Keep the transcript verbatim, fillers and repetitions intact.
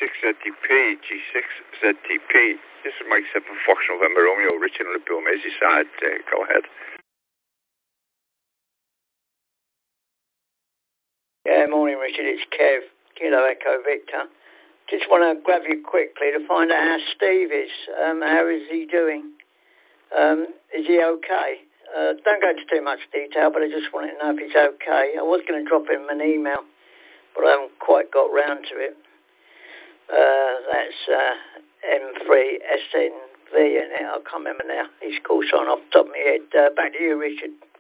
six Z T P, G six Z T P. This is Mike seven Fox November Romeo, Richard on the Bill Macy side. Uh, go ahead. Yeah, morning, Richard. It's Kev, Kilo Echo Victor. Just want to grab you quickly to find out how Steve is. Um, how is he doing? Um, is he okay? Uh, don't go into too much detail, but I just wanted to know if he's okay. I was going to drop him an email, but I haven't quite got round to it. Uh, that's uh, M three S N V in it. I can't remember now. His call sign off the top of my head. Uh, back to you, Richard.